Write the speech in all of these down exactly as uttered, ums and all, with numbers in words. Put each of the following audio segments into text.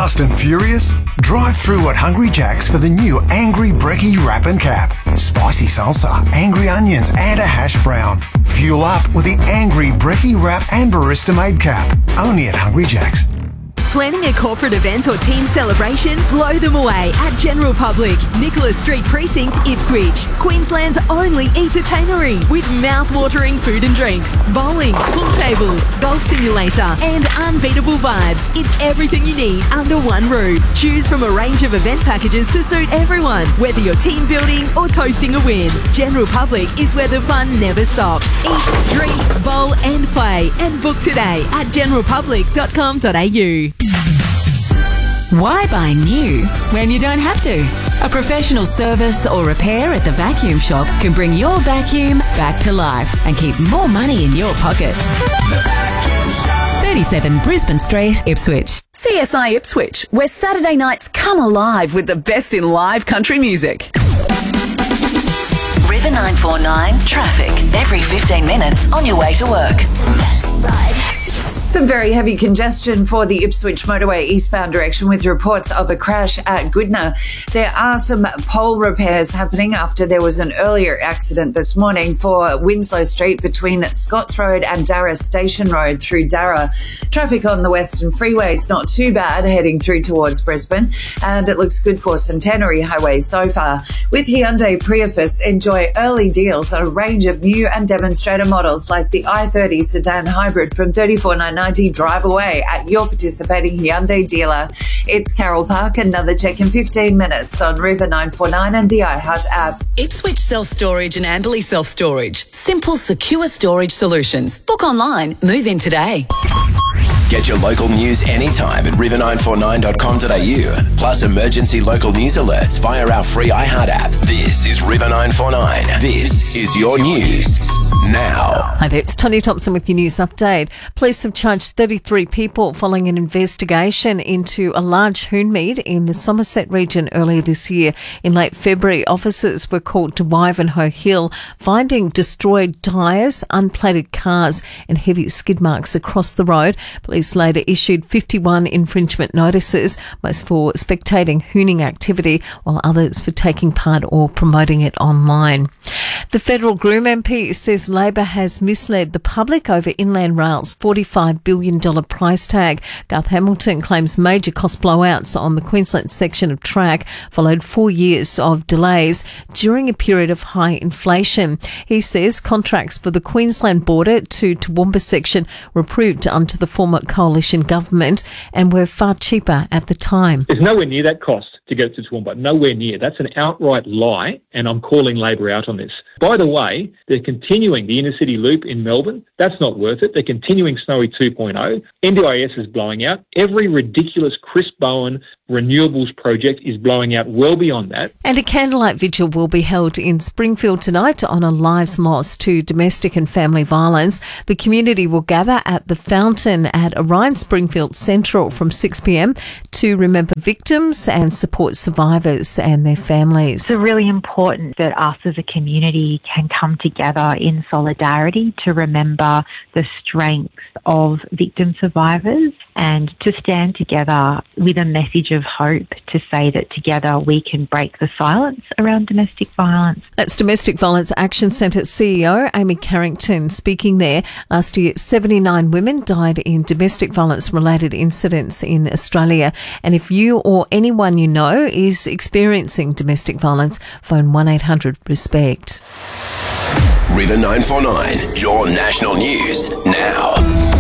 Fast and furious? Drive through at Hungry Jack's for the new Angry Brekkie Wrap and Cap. Spicy salsa, angry onions and a hash brown. Fuel up with the Angry Brekkie Wrap and Barista Made Cap. Only at Hungry Jack's. Planning a corporate event or team celebration? Blow them away at General Public, Nicholas Street Precinct, Ipswich. Queensland's only entertainery with mouth-watering food and drinks, bowling, pool tables, golf simulator and unbeatable vibes. It's everything you need under one roof. Choose from a range of event packages to suit everyone, whether you're team building or toasting a win. General Public is where the fun never stops. Eat, drink, bowl and play, and book today at general public dot com dot a u. Why buy new when you don't have to? A professional service or repair at the Vacuum Shop can bring your vacuum back to life and keep more money in your pocket. thirty-seven Brisbane Street, Ipswich. C S I Ipswich, where Saturday nights come alive with the best in live country music. River nine four nine traffic every fifteen minutes on your way to work. Some very heavy congestion for the Ipswich motorway eastbound direction with reports of a crash at Goodna. There are some pole repairs happening after there was an earlier accident this morning for Winslow Street between Scotts Road and Darra Station Road through Darra. Traffic on the Western Freeway is not too bad heading through towards Brisbane, and it looks good for Centenary Highway so far. With Hyundai Prius, enjoy early deals on a range of new and demonstrator models like the i thirty sedan hybrid from thirty-four thousand nine hundred ninety dollars drive away at your participating Hyundai dealer. It's Carol Park. Another check in fifteen minutes on River nine four nine and the iHeart app. Ipswich Self-Storage and Amberley Self-Storage. Simple, secure storage solutions. Book online. Move in today. Get your local news anytime at river nine four nine dot com dot a u. Plus emergency local news alerts via our free iHeart app. This is River nine four nine. This is your news now. Hi there, it's Tony Thompson with your news update. Police have charged thirty-three people following an investigation into a large hoonmead in the Somerset region earlier this year. In late February, officers were called to Wivenhoe Hill, finding destroyed tyres, unplated cars and heavy skid marks across the road. Police later issued fifty-one infringement notices, most for spectating hooning activity, while others for taking part or promoting it online. The federal Groom M P says Labor has misled the public over Inland Rail's forty-five billion dollars price tag. Garth Hamilton claims major cost blowouts on the Queensland section of track followed four years of delays during a period of high inflation. He says contracts for the Queensland border to Toowoomba section were approved under the former coalition government and were far cheaper at the time. There's nowhere near that cost to get to Toowoomba. Nowhere near. That's an outright lie, and I'm calling Labor out on this. By the way, they're continuing the inner city loop in Melbourne. That's not worth it. They're continuing Snowy two point oh. N D I S is blowing out. Every ridiculous Chris Bowen renewables project is blowing out well beyond that. And a candlelight vigil will be held in Springfield tonight to honour lives lost to domestic and family violence. The community will gather at the fountain at Orion Springfield Central from six p m to remember victims and support survivors and their families. It's really important that us as a community can come together in solidarity to remember the strength of victim survivors and to stand together with a message of hope to say that together we can break the silence around domestic violence. That's Domestic Violence Action Centre C E O Amy Carrington speaking there. Last year, seventy-nine women died in domestic violence-related incidents in Australia. And if you or anyone you know is experiencing domestic violence, phone one eight hundred RESPECT. River nine four nine, your national news now.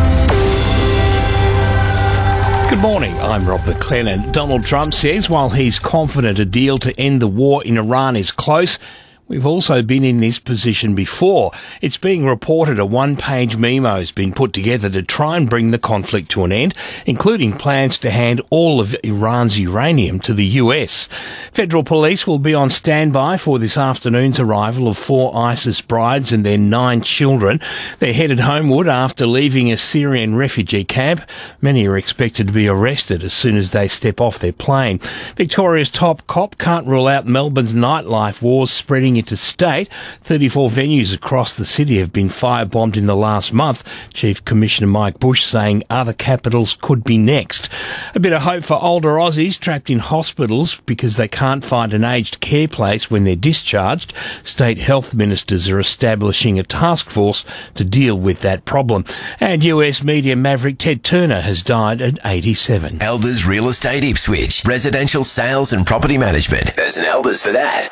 Good morning, I'm Rob McLennan. Donald Trump says while he's confident a deal to end the war in Iran is close, we've also been in this position before. It's being reported a one-page memo has been put together to try and bring the conflict to an end, including plans to hand all of Iran's uranium to the U S. Federal police will be on standby for this afternoon's arrival of four ISIS brides and their nine children. They're headed homeward after leaving a Syrian refugee camp. Many are expected to be arrested as soon as they step off their plane. Victoria's top cop can't rule out Melbourne's nightlife wars spreading interstate. thirty-four venues across the city have been firebombed in the last month. Chief Commissioner Mike Bush saying other capitals could be next. A bit of hope for older Aussies trapped in hospitals because they can't find an aged care place when they're discharged. State health ministers are establishing a task force to deal with that problem. And U S media maverick Ted Turner has died at eighty-seven. Elders Real Estate Ipswich. Residential sales and property management. There's an Elders for that.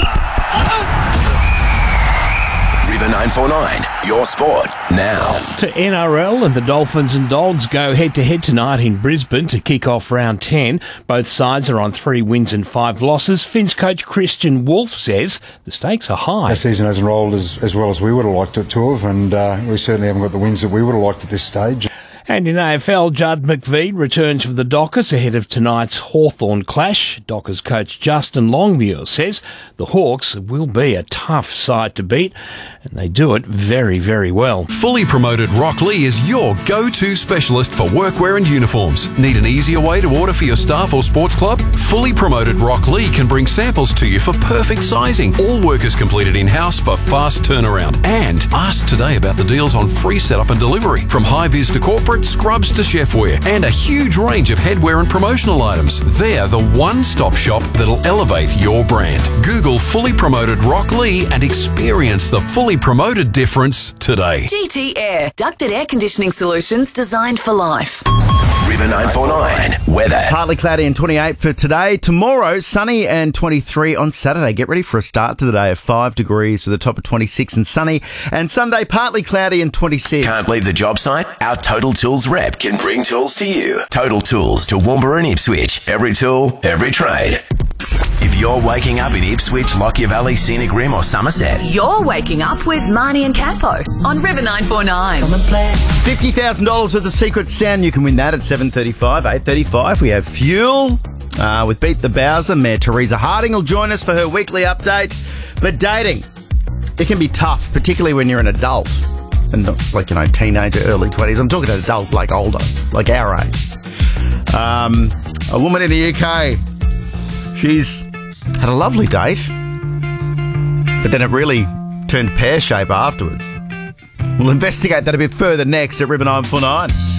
River nine four nine, your sport now. To N R L, and the Dolphins and Dogs go head-to-head tonight in Brisbane to kick off round ten. Both sides are on three wins and five losses. Finns coach Christian Wolf says the stakes are high. Our season hasn't rolled as, as well as we would have liked it to have, and uh, we certainly haven't got the wins that we would have liked at this stage. And in A F L, Judd McVeigh returns for the Dockers ahead of tonight's Hawthorn clash. Dockers coach Justin Longmuir says the Hawks will be a tough side to beat, and they do it very, very well. Fully Promoted Rockley is your go-to specialist for workwear and uniforms. Need an easier way to order for your staff or sports club? Fully Promoted Rockley can bring samples to you for perfect sizing. All work is completed in-house for fast turnaround. And ask today about the deals on free setup and delivery. From high-vis to corporate, scrubs to chefware, and a huge range of headwear and promotional items. They're the one-stop shop that'll elevate your brand. Google Fully Promoted Rockley and experience the fully promoted difference today. G T Air, ducted air conditioning solutions designed for life. River nine four nine, weather. Partly cloudy and twenty-eight for today. Tomorrow, sunny and twenty-three on Saturday. Get ready for a start to the day of five degrees with a top of twenty-six and sunny. And Sunday, partly cloudy and twenty-six. Can't leave the job site? Our Total Tools rep can bring tools to you. Total Tools to Woomera and Ipswich. Every tool, every trade. If you're waking up in Ipswich, Lockyer Valley, Scenic Rim or Somerset, You're waking up with Marnie and Capo on River nine four nine. fifty thousand dollars worth of Secret Sound. You can win that at seven thirty-five, eight thirty-five. We have Fuel uh, with Beat the Bowser. Mayor Teresa Harding will join us for her weekly update. But dating, it can be tough, particularly when you're an adult. And not like, you know, teenager, early twenties. I'm talking an adult, like older, like our age. Um, a woman in the U K, she's had a lovely date, but then it really turned pear-shape afterwards. We'll investigate that a bit further next at River nine four nine.